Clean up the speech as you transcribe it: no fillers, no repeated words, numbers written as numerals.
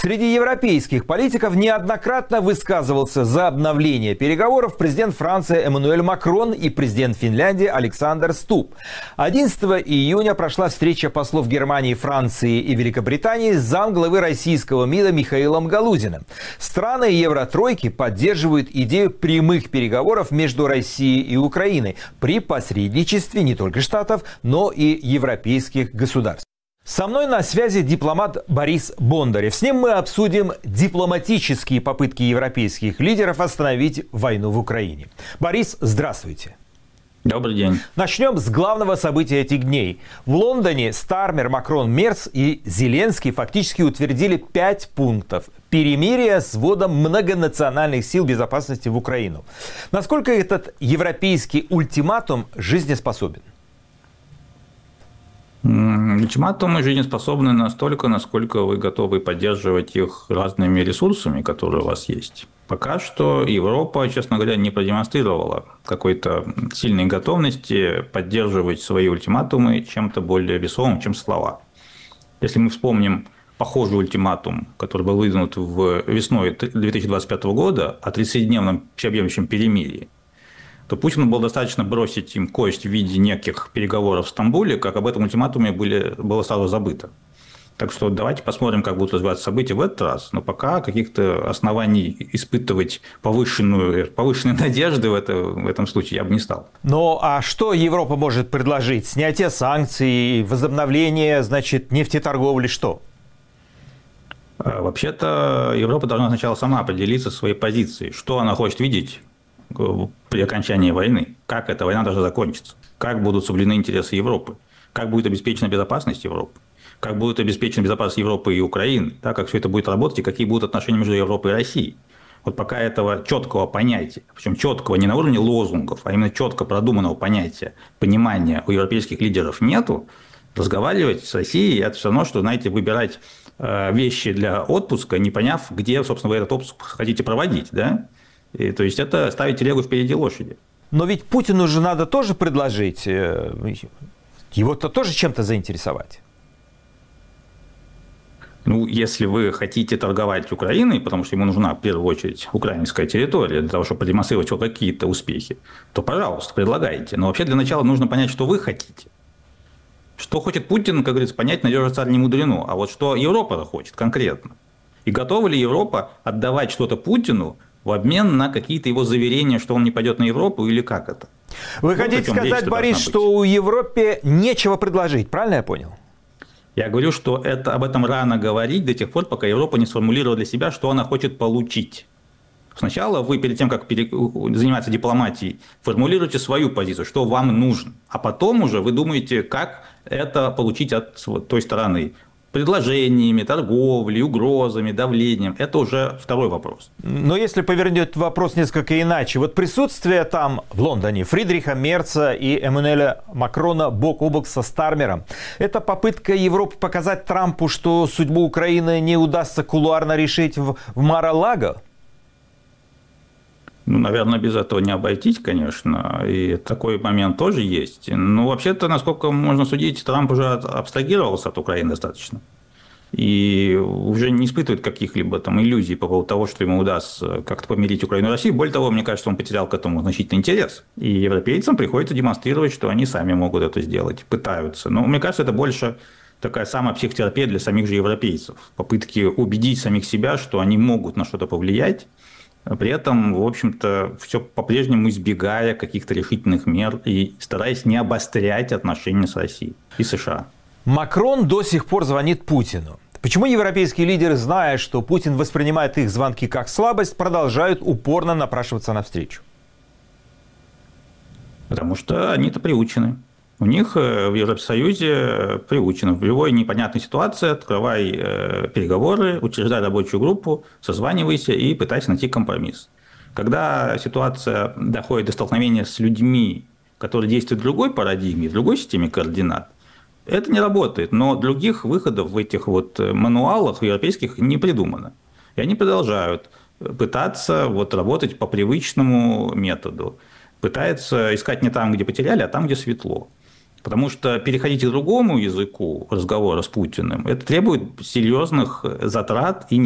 Среди европейских политиков неоднократно высказывался за обновление переговоров президент Франции Эммануэль Макрон и президент Финляндии Александр Стуб. 11 июня прошла встреча послов Германии, Франции и Великобритании с замглавы российского МИДа Михаилом Галузиным. Страны Евротройки поддерживают идею прямых переговоров между Россией и Украиной при посредничестве не только Штатов, но и европейских государств. Со мной на связи дипломат Борис Бондарев. С ним мы обсудим дипломатические попытки европейских лидеров остановить войну в Украине. Борис, здравствуйте. Добрый день. Начнем с главного события этих дней. В Лондоне Стармер, Макрон, Мерц и Зеленский фактически утвердили 5 пунктов перемирия с вводом многонациональных сил безопасности в Украину. Насколько этот европейский ультиматум жизнеспособен? Ультиматумы жизнеспособны настолько, насколько вы готовы поддерживать их разными ресурсами, которые у вас есть. Пока что Европа, честно говоря, не продемонстрировала какой-то сильной готовности поддерживать свои ультиматумы чем-то более весомым, чем слова. Если мы вспомним похожий ультиматум, который был выдвинут весной 2025 года о 30-дневном всеобъемлющем перемирии, то Путину было достаточно бросить им кость в виде неких переговоров в Стамбуле, как об этом ультиматуме было сразу забыто. Так что давайте посмотрим, как будут развиваться события в этот раз. Но пока каких-то оснований испытывать повышенные надежды в этом случае я бы не стал. Ну а что Европа может предложить? Снятие санкций, возобновление, значит, нефтеторговли, что? Вообще-то Европа должна сначала сама определиться своей позицией, что она хочет видеть при окончании войны, как эта война должна закончиться, как будут соблюдены интересы Европы, как будет обеспечена безопасность Европы, как будет обеспечена безопасность Европы и Украины, так как все это будет работать и какие будут отношения между Европой и Россией. Вот пока этого четкого понятия, причем четкого не на уровне лозунгов, а именно четко продуманного понятия, понимания у европейских лидеров нету, разговаривать с Россией – это все равно, что, знаете, выбирать вещи для отпуска, не поняв, где, собственно, вы этот отпуск хотите проводить, да? То есть это ставить телегу впереди лошади. Но ведь Путину же надо тоже предложить, его-то тоже чем-то заинтересовать. Ну, если вы хотите торговать Украиной, потому что ему нужна в первую очередь украинская территория для того, чтобы продемонстрировать хоть какие-то успехи, то, пожалуйста, предлагайте. Но вообще для начала нужно понять, что вы хотите. Что хочет Путин, как говорится, понять надежно царь не мудрено. А вот что Европа хочет конкретно. И готова ли Европа отдавать что-то Путину в обмен на какие-то его заверения, что он не пойдет на Европу, или как это? Вы хотите сказать, Борис, что у Европе нечего предложить, правильно я понял? Я говорю, что об этом рано говорить до тех пор, пока Европа не сформулировала для себя, что она хочет получить. Сначала вы, перед тем, как заниматься дипломатией, формулируете свою позицию, что вам нужно. А потом уже вы думаете, как это получить от той стороны. Предложениями, торговлей, угрозами, давлением. Это уже второй вопрос. Но если повернет вопрос несколько иначе. Вот присутствие там, в Лондоне, Фридриха Мерца и Эммануэля Макрона бок о бок со Стармером. Это попытка Европы показать Трампу, что судьбу Украины не удастся кулуарно решить в Мар-а-Лаго? Ну, наверное, без этого не обойтись, конечно. И такой момент тоже есть. Но вообще-то, насколько можно судить, Трамп уже абстрагировался от Украины достаточно. И уже не испытывает каких-либо там иллюзий по поводу того, что ему удастся как-то помирить Украину и Россию. Более того, мне кажется, он потерял к этому значительный интерес. И европейцам приходится демонстрировать, что они сами могут это сделать, пытаются. Но мне кажется, это больше такая самопсихотерапия для самих же европейцев. Попытки убедить самих себя, что они могут на что-то повлиять. При этом, в общем-то, все по-прежнему избегая каких-то решительных мер и стараясь не обострять отношения с Россией и США. Макрон до сих пор звонит Путину. Почему европейские лидеры, зная, что Путин воспринимает их звонки как слабость, продолжают упорно напрашиваться на встречу? Потому что они-то приучены. У них в Евросоюзе приучено. В любой непонятной ситуации открывай переговоры, учреждай рабочую группу, созванивайся и пытайся найти компромисс. Когда ситуация доходит до столкновения с людьми, которые действуют в другой парадигме, в другой системе координат, это не работает. Но других выходов в этих вот мануалах европейских не придумано. И они продолжают пытаться работать по привычному методу. Пытаются искать не там, где потеряли, а там, где светло. Потому что переходить к другому языку разговора с Путиным, это требует серьезных затрат и